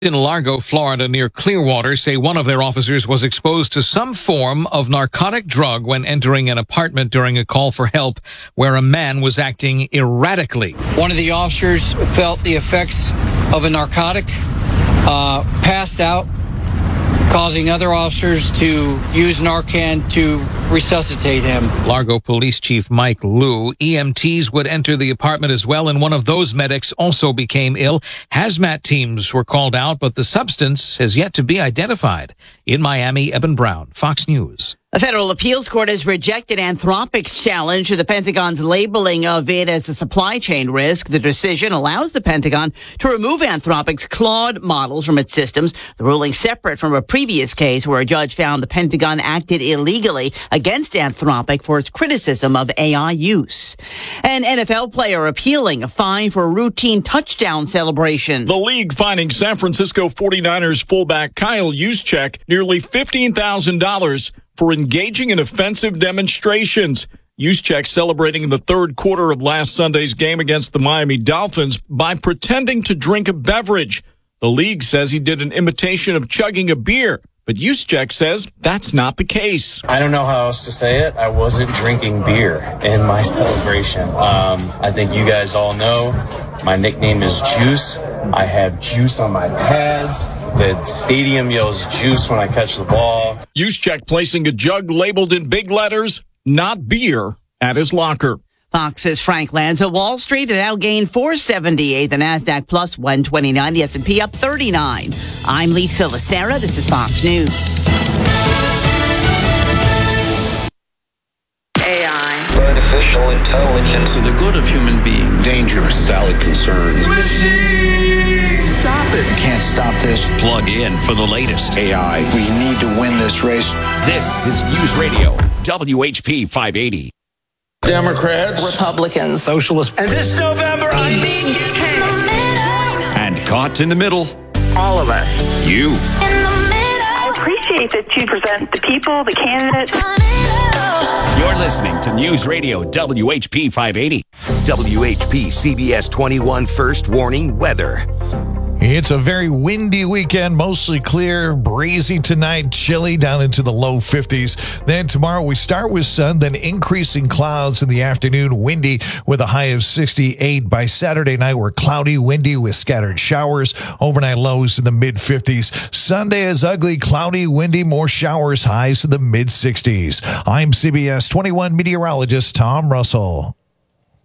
In Largo, Florida, near Clearwater, say one of their officers was exposed to some form of narcotic drug when entering an apartment during a call for help where a man was acting erratically. One of the officers felt the effects of a narcotic, passed out, causing other officers to use Narcan to resuscitate him. Largo Police Chief Mike Liu, EMTs would enter the apartment as well, and one of those medics also became ill. Hazmat teams were called out, but the substance has yet to be identified. In Miami, Eben Brown, Fox News. A federal appeals court has rejected Anthropic's challenge to the Pentagon's labeling of it as a supply chain risk. The decision allows the Pentagon to remove Anthropic's Claude models from its systems. The ruling separate from a previous case where a judge found the Pentagon acted illegally against Anthropic for its criticism of AI use. An NFL player appealing a fine for a routine touchdown celebration. The league fining San Francisco 49ers fullback Kyle Juszczyk nearly $15,000 for engaging in offensive demonstrations. Juszczyk celebrating in the third quarter of last Sunday's game against the Miami Dolphins by pretending to drink a beverage. The league says he did an imitation of chugging a beer, but Juszczyk says that's not the case. I don't know how else to say it. I wasn't drinking beer in my celebration. I think you guys all know my nickname is Juice. I have juice on my pads. The stadium yells juice when I catch the ball. Juszczyk placing a jug labeled in big letters, not beer, at his locker. Fox's Frank Lanza. Wall Street, the Dow gained 478, the NASDAQ plus 129, the S&P up 39. I'm Lisa Lacera. This is Fox News. AI. Artificial intelligence. For the good of human beings. Dangerous. Valid concerns. Stop it. Can't stop this. Plug in for the latest. AI. We need to win this race. This is News Radio, WHP 580. Democrats, Republicans, Socialists, and this November I need and caught in the middle, all of us. You. I appreciate that you present the people, the candidates. You're listening to News Radio WHP 580. WHP CBS 21 First Warning Weather. It's a very windy weekend, mostly clear, breezy tonight, chilly down into the low 50s. Then tomorrow we start with sun, then increasing clouds in the afternoon, windy with a high of 68. By Saturday night, we're cloudy, windy with scattered showers, overnight lows in the mid-50s. Sunday is ugly, cloudy, windy, more showers, highs in the mid-60s. I'm CBS 21 meteorologist Tom Russell.